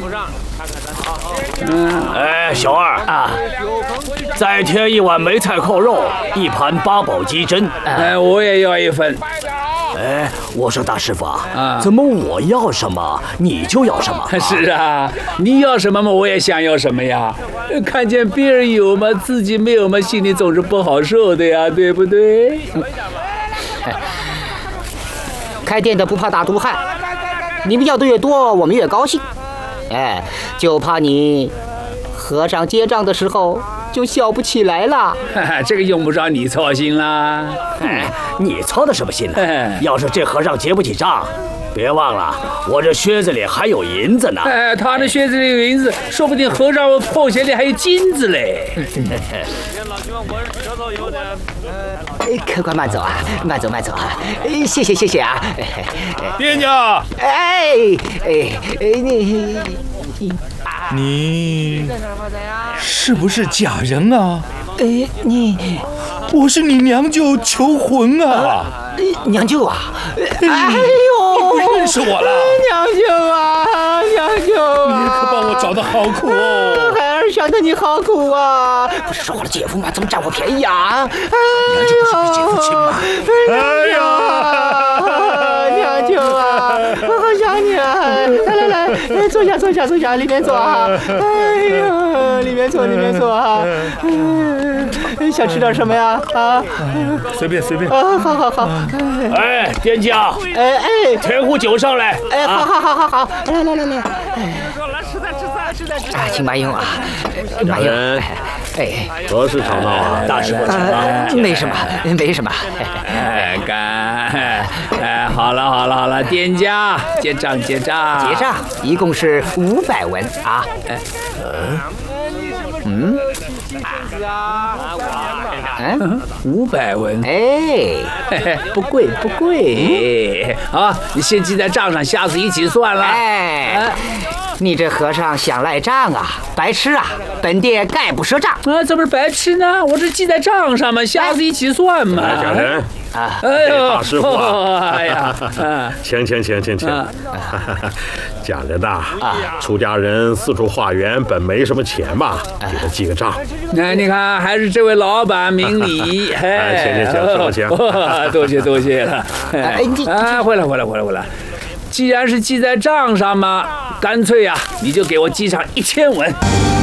哎，小二啊，再添一碗梅菜扣肉，一盘八宝鸡胗。 哎，我也要一份。 哎，我说大师傅啊，怎么我要什么你就要什么？ 是啊，你要什么嘛，我也想要什么呀。看见别人有嘛，自己没有嘛，心里总是不好受的呀，对不对？ 开店的不怕大肚汉，你们要的越多，我们越高兴。哎，就怕你和尚结账的时候就笑不起来了。 这个用不着你操心啦。 哎，你操的什么心呢？要是这和尚结不起账，别忘了我这靴子里还有银子呢。 哎，他的靴子里有银子，说不定和尚破鞋里还有金子嘞。 客官慢走啊，慢走慢走啊！谢谢谢谢啊！ 店家，你是不是假人啊？我是你娘舅求魂啊！ 娘舅啊！ 哎呦，不认识我了？ 娘舅啊，娘舅啊！ 你可帮我找的好苦哦！ 孩儿想的你好苦啊！不是说好了姐夫吗？怎么占我便宜啊？ 娘舅不是比姐夫亲吗？ 哎呀，娘舅啊，我好想你啊！来，坐下，里面坐啊！哎呀，里面坐啊！想吃点什么呀？啊， 随便。 啊，好。 哎，店家，添壶酒上来。 哎，好，来。啊，请慢用啊，慢用。 何事吵闹啊？ 大师傅，请吧。 没什么。 好了，店家结账， 一共是500文啊。 500文，不贵。好，你先记在账上，下次一起算了。 你这和尚想赖账啊？白痴啊！本店概不赊账。 怎么是白痴呢？我这记在账上嘛，下次一起算嘛。 假人啊！ 哎呦， 大师傅啊！ 哎呀， 请。假人呐，出家人四处化缘，本没什么钱嘛，给他记个账。 你看，还是这位老板明理。 请， 多谢了。回来。既然是记在账上嘛，干脆呀，你就给我记上1000文。